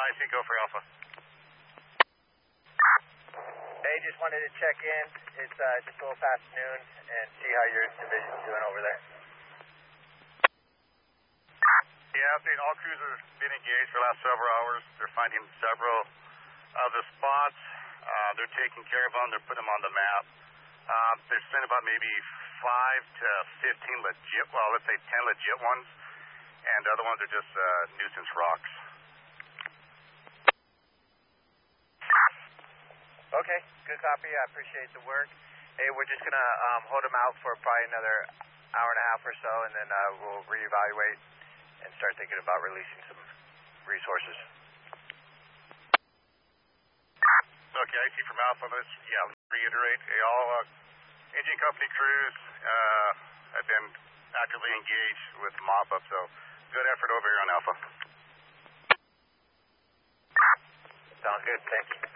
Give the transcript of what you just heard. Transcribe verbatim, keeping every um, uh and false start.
I C, go for Alpha. Hey, just wanted to check in. It's uh, just a little past noon and see how your division's doing over there. Yeah, update. All crews have been engaged for the last several hours. They're finding several of the spots. Uh, they're taking care of them. They're putting them on the map. Uh, they're sending about maybe five to fifteen legit, well, let's say ten legit ones, and the other ones are just uh, nuisance rocks. Okay, good copy. I appreciate the work. Hey, we're just going to um, hold them out for probably another hour and a half or so, and then uh, we'll reevaluate and start thinking about releasing some resources. Okay, I see from Alpha. Let's, yeah, let's reiterate. Hey, all uh, engine company crews uh, have been actively engaged with mop-up, so good effort over here on Alpha. Sounds good. Thank you.